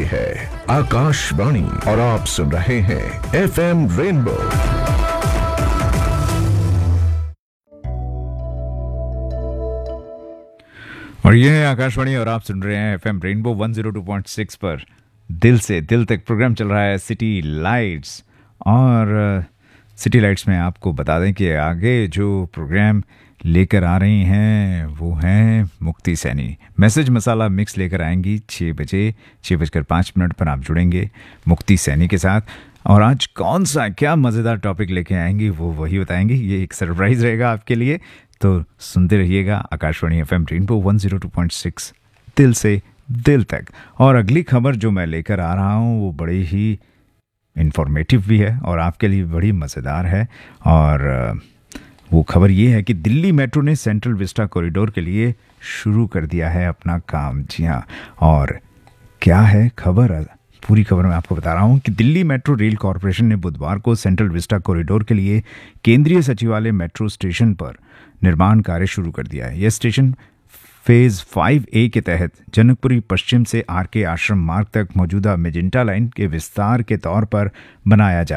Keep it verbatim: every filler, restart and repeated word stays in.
है आकाशवाणी और आप सुन रहे हैं एफ एम रेनबो। और ये है आकाशवाणी और आप सुन रहे हैं F M rainbow one zero two point six पर दिल से दिल तक प्रोग्राम चल रहा है सिटी लाइट्स। और सिटी लाइट्स में आपको बता दें कि आगे जो प्रोग्राम लेकर आ रही हैं वो हैं मुक्ति सैनी। मैसेज मसाला मिक्स लेकर आएंगी छः बजे छः बजकर पाँच मिनट पर आप जुड़ेंगे मुक्ति सैनी के साथ। और आज कौन सा क्या मज़ेदार टॉपिक लेके आएंगी वो वही बताएंगी। ये एक सरप्राइज़ रहेगा आपके लिए, तो सुनते रहिएगा Akashvani F M rainbow one zero two point six दिल से दिल तक। और अगली खबर जो मैं लेकर आ रहा हूँ वो बड़ी ही इंफॉर्मेटिव भी है और आपके लिए बड़ी मज़ेदार है। और वो खबर ये है कि दिल्ली मेट्रो ने सेंट्रल विस्टा कॉरिडोर के लिए शुरू कर दिया है अपना काम। जी हाँ, और क्या है खबर, पूरी खबर मैं आपको बता रहा हूँ कि दिल्ली मेट्रो रेल कॉरपोरेशन ने बुधवार को सेंट्रल विस्टा कॉरिडोर के लिए केंद्रीय सचिवालय मेट्रो स्टेशन पर निर्माण कार्य शुरू कर दिया है। यह स्टेशन फेज फाइव ए के तहत जनकपुरी पश्चिम से आर के आश्रम मार्ग तक मौजूदा मेजेंटा लाइन के विस्तार के तौर पर बनाया जा